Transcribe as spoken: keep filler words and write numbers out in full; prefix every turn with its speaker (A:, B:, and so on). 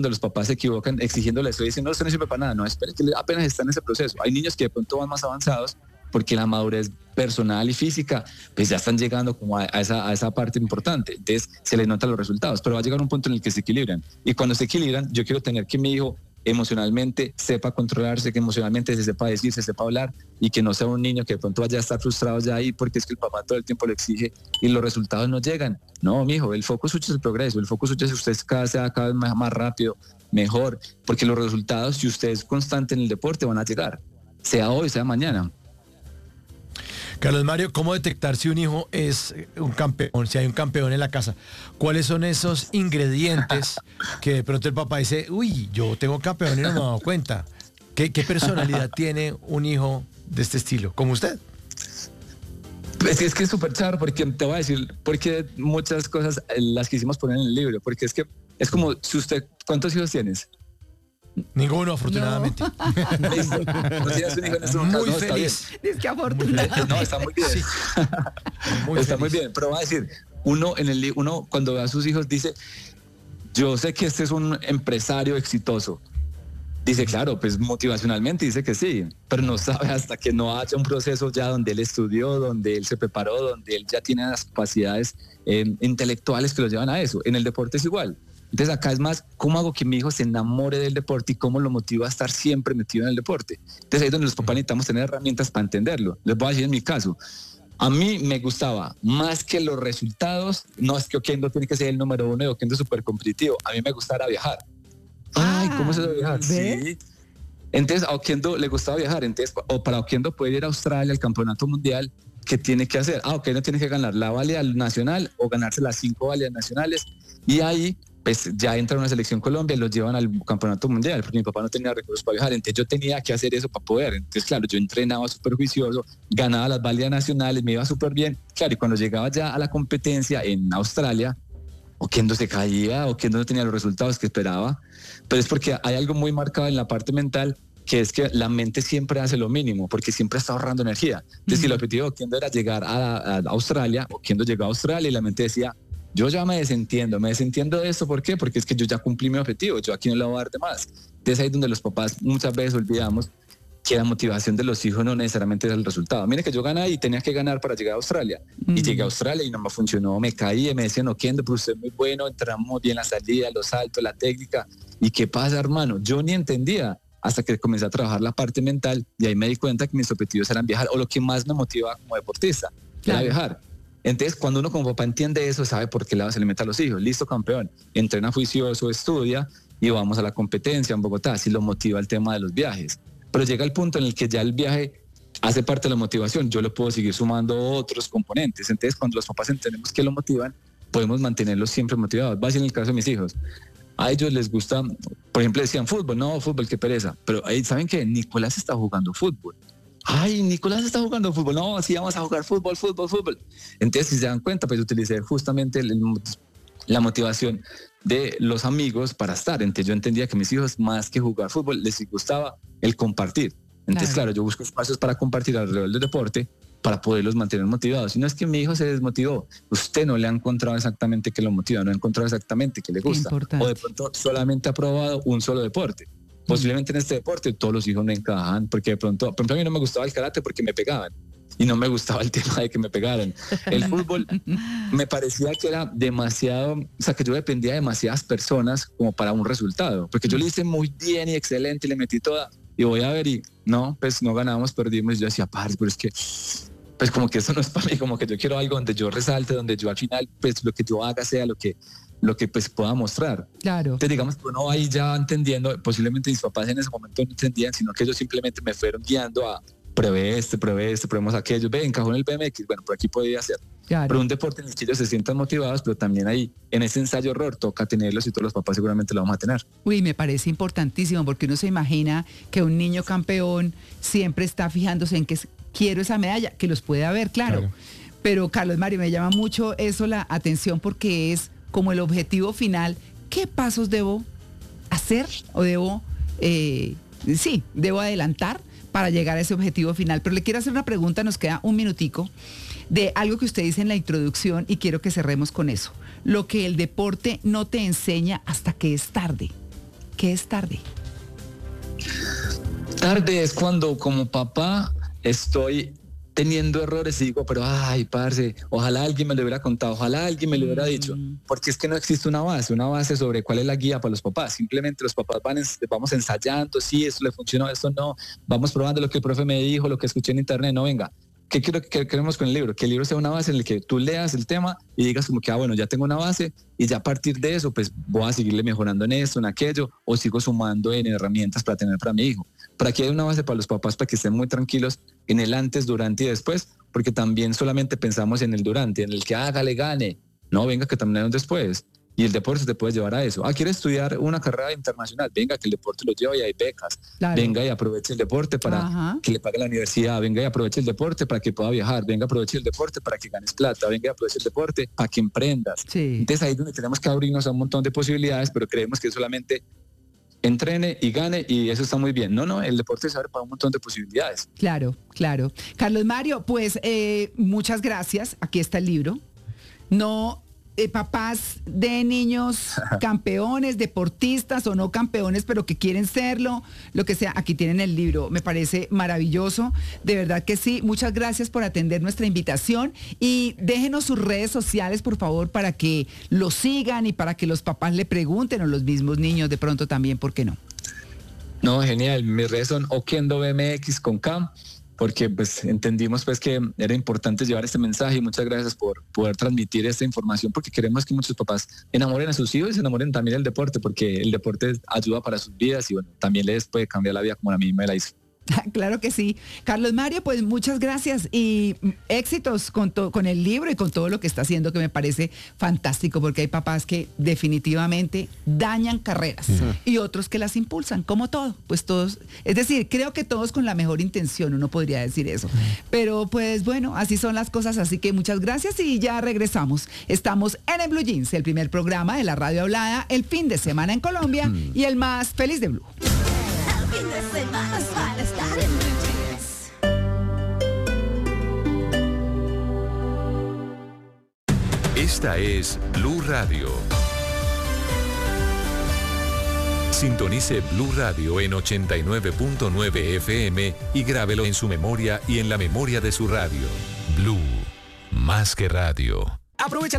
A: donde los papás se equivocan exigiéndole eso y dicen, no, esto no sirve para nada. No, esperen que apenas están en ese proceso. Hay niños que de pronto van más avanzados porque la madurez personal y física pues ya están llegando como a, a, esa, a esa parte importante. Entonces se les notan los resultados, pero va a llegar un punto en el que se equilibran. Y cuando se equilibran, yo quiero tener que mi hijo emocionalmente sepa controlarse, que emocionalmente se sepa decir, se sepa hablar y que no sea un niño que de pronto vaya a estar frustrado ya ahí porque es que el papá todo el tiempo lo exige y los resultados no llegan. No, mijo, el foco suyo es el progreso, el foco suyo es que usted cada, sea cada vez más, más rápido, mejor, porque los resultados, si usted es constante en el deporte, van a llegar, sea hoy, sea mañana.
B: Carlos Mario, ¿cómo detectar si un hijo es un campeón, si hay un campeón en la casa? ¿Cuáles son esos ingredientes que de pronto el papá dice, uy, yo tengo campeón y no me he dado cuenta? ¿Qué, qué personalidad tiene un hijo de este estilo, como usted?
A: Pues es que es súper charro, porque te voy a decir, porque muchas cosas las quisimos poner en el libro, porque es que es como si usted, ¿cuántos hijos tienes?
B: Ninguno, afortunadamente.
A: No. Listo. No tienes un hijo en este momento.
B: Muy
A: no,
B: feliz.
C: Es que afortunadamente.
A: No, está muy bien.
B: Sí. Muy
A: está
B: feliz.
A: muy bien, pero va a decir, uno en el uno cuando ve a sus hijos dice, yo sé que este es un empresario exitoso. Dice, claro, pues motivacionalmente dice que sí, pero no sabe hasta que no haya un proceso ya donde él estudió, donde él se preparó, donde él ya tiene las capacidades eh, intelectuales que lo llevan a eso. En el deporte es igual. Entonces acá es más, ¿cómo hago que mi hijo se enamore del deporte y cómo lo motivo a estar siempre metido en el deporte? Entonces ahí es donde los papás necesitamos tener herramientas para entenderlo. Les voy a decir en mi caso, a mí me gustaba más que los resultados, no es que Oquendo tiene que ser el número uno y Oquendo es súper competitivo, a mí me gustaba viajar. Ay, ¿cómo se debe viajar?
C: ¿Ves?
A: Sí. Entonces a Oquendo le gustaba viajar, entonces, o para Oquendo poder ir a Australia al campeonato mundial, ¿qué tiene que hacer? Ah, Oquendo tiene que ganar la válida nacional o ganarse las cinco válidas nacionales y ahí pues ya entra una selección Colombia y los llevan al campeonato mundial, porque mi papá no tenía recursos para viajar, entonces yo tenía que hacer eso para poder. Entonces, claro, yo entrenaba súper juicioso, ganaba las válidas nacionales, me iba súper bien. Claro, y cuando llegaba ya a la competencia en Australia, Oquendo se caía, Oquendo no tenía los resultados que esperaba, pero es porque hay algo muy marcado en la parte mental, que es que la mente siempre hace lo mínimo, porque siempre está ahorrando energía. Entonces, mm. si el objetivo de Oquendo era llegar a, a Australia, Oquendo llegó a Australia y la mente decía, yo ya me desentiendo, me desentiendo de esto, ¿por qué? Porque es que yo ya cumplí mi objetivo, yo aquí no le voy a dar de más. Entonces ahí es donde los papás muchas veces olvidamos que la motivación de los hijos no necesariamente es el resultado. Mire que yo gané y tenía que ganar para llegar a Australia. Mm. Y llegué a Australia y no me funcionó, me caí, me decían, Oquendo, pero usted es muy bueno, entramos bien la salida, los saltos, la técnica. ¿Y qué pasa, hermano? Yo ni entendía hasta que comencé a trabajar la parte mental y ahí me di cuenta que mis objetivos eran viajar, o lo que más me motiva como deportista, claro, era viajar. Entonces, cuando uno como papá entiende eso, sabe por qué lado se le mete a los hijos. Listo, campeón, entrena juicioso, estudia y vamos a la competencia en Bogotá. Así lo motiva el tema de los viajes. Pero llega el punto en el que ya el viaje hace parte de la motivación. Yo le puedo seguir sumando otros componentes. Entonces, cuando los papás entendemos que lo motivan, podemos mantenerlos siempre motivados. Va a ser en el caso de mis hijos. A ellos les gusta, por ejemplo, decían fútbol. No, fútbol, qué pereza. Pero ahí, ¿saben qué? Nicolás está jugando fútbol. Ay, Nicolás está jugando fútbol. No, sí, vamos a jugar fútbol, fútbol, fútbol. Entonces, si se dan cuenta, pues utilicé justamente el, el, la motivación de los amigos para estar. Entonces, yo entendía que mis hijos, más que jugar fútbol, les gustaba el compartir. Entonces, claro, claro yo busco espacios para compartir alrededor del deporte para poderlos mantener motivados. Si no es que mi hijo se desmotivó, usted no le ha encontrado exactamente qué lo motiva, no ha encontrado exactamente qué le gusta. O de pronto solamente ha probado un solo deporte. Posiblemente en este deporte todos los hijos no encajan, porque de pronto, por ejemplo, a mí no me gustaba el karate porque me pegaban y no me gustaba el tema de que me pegaran. El fútbol me parecía que era demasiado, o sea, que yo dependía de demasiadas personas como para un resultado, porque yo le hice muy bien y excelente y le metí toda y voy a ver y no, pues no ganamos, perdimos. Y yo decía, parce, pero es que pues como que eso no es para mí, como que yo quiero algo donde yo resalte, donde yo al final pues lo que yo haga sea lo que lo que pues pueda mostrar.
C: Claro.
A: Entonces digamos que uno ahí ya entendiendo, posiblemente mis papás en ese momento no entendían, sino que ellos simplemente me fueron guiando a pruebe este, pruebe este, probemos aquello, ve, encajó en el B M X, bueno, por aquí podía hacer. Claro. Pero un deporte en el que ellos se sientan motivados, pero también ahí en ese ensayo-error toca tenerlos y todos los papás seguramente lo vamos a tener.
C: Uy, me parece importantísimo porque uno se imagina que un niño campeón siempre está fijándose en que quiero esa medalla, que los puede haber, claro. claro. Pero Carlos Mario, me llama mucho eso la atención porque es como el objetivo final. ¿Qué pasos debo hacer o debo, eh, sí, debo adelantar para llegar a ese objetivo final? Pero le quiero hacer una pregunta, nos queda un minutico, de algo que usted dice en la introducción y quiero que cerremos con eso. Lo que el deporte no te enseña hasta que es tarde. ¿Qué es tarde?
A: Tarde es cuando como papá estoy teniendo errores y digo, pero ay, parce, ojalá alguien me lo hubiera contado, ojalá alguien me lo hubiera dicho, porque es que no existe una base, una base sobre cuál es la guía para los papás. Simplemente los papás van, vamos ensayando, sí, esto le funcionó, esto no, vamos probando lo que el profe me dijo, lo que escuché en internet, no, venga. ¿Qué quiero que queremos con el libro? Que el libro sea una base en la que tú leas el tema y digas como que, ah, bueno, ya tengo una base y ya a partir de eso, pues voy a seguirle mejorando en esto, en aquello, o sigo sumando en herramientas para tener para mi hijo. Para que haya una base para los papás, para que estén muy tranquilos en el antes, durante y después, porque también solamente pensamos en el durante, en el que hágale, gane. No, venga, que también hay un después. Y el deporte te puede llevar a eso. Ah, ¿quieres estudiar una carrera internacional? Venga, que el deporte lo lleva y hay becas. Claro. Venga y aproveche el deporte para Ajá. que le pague la universidad. Venga y aproveche el deporte para que pueda viajar. Venga, aproveche el deporte para que ganes plata. Venga y aproveche el deporte para que emprendas. Sí. Entonces ahí es donde tenemos que abrirnos a un montón de posibilidades, pero creemos que solamente entrene y gane y eso está muy bien. No, no, el deporte se abre para un montón de posibilidades.
C: Claro, claro. Carlos Mario, pues eh, muchas gracias. Aquí está el libro. No... Eh, papás de niños campeones, deportistas o no campeones, pero que quieren serlo, lo que sea, aquí tienen el libro. Me parece maravilloso, de verdad que sí. Muchas gracias por atender nuestra invitación y déjenos sus redes sociales, por favor, para que lo sigan y para que los papás le pregunten o los mismos niños de pronto también, ¿por qué no?
A: No, genial. Mis redes son Oquendo B M X con K. Porque pues entendimos pues que era importante llevar este mensaje y muchas gracias por poder transmitir esta información porque queremos que muchos papás enamoren a sus hijos y se enamoren también del deporte porque el deporte ayuda para sus vidas y bueno, también les puede cambiar la vida como a mí me la hizo.
C: Claro que sí. Carlos Mario, pues muchas gracias y éxitos con, to- con el libro y con todo lo que está haciendo, que me parece fantástico, porque hay papás que definitivamente dañan carreras sí. y otros que las impulsan, como todo, pues todos, es decir, creo que todos con la mejor intención, uno podría decir eso, pero pues bueno, así son las cosas, así que muchas gracias y ya regresamos. Estamos en el Blue Jeans, el primer programa de la radio hablada, el fin de semana en Colombia mm. y el más feliz de Blue. Fin de semana para estar en Blue
D: Jeans. Esta es Blue Radio. Sintonice Blue Radio en ochenta y nueve punto nueve F M y grábelo en su memoria y en la memoria de su radio. Blue, más que radio.
E: Aprovecha la